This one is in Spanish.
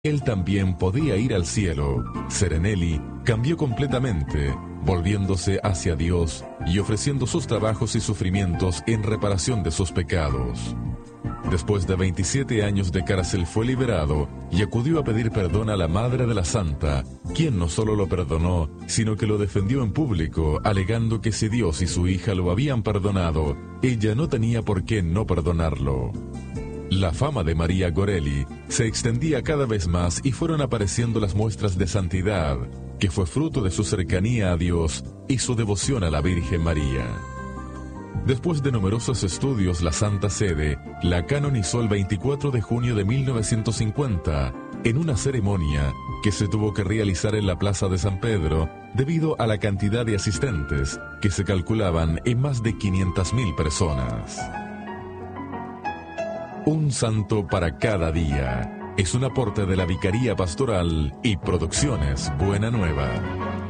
él también podía ir al cielo, Serenelli cambió completamente, volviéndose hacia Dios y ofreciendo sus trabajos y sufrimientos en reparación de sus pecados. Después de 27 años de cárcel fue liberado y acudió a pedir perdón a la Madre de la Santa, quien no solo lo perdonó, sino que lo defendió en público, alegando que si Dios y su hija lo habían perdonado, ella no tenía por qué no perdonarlo. La fama de María Goreli se extendía cada vez más y fueron apareciendo las muestras de santidad, que fue fruto de su cercanía a Dios y su devoción a la Virgen María. Después de numerosos estudios, la Santa Sede la canonizó el 24 de junio de 1950 en una ceremonia que se tuvo que realizar en la Plaza de San Pedro debido a la cantidad de asistentes, que se calculaban en más de 500.000 personas. Un santo para cada día es un aporte de la Vicaría Pastoral y Producciones Buena Nueva.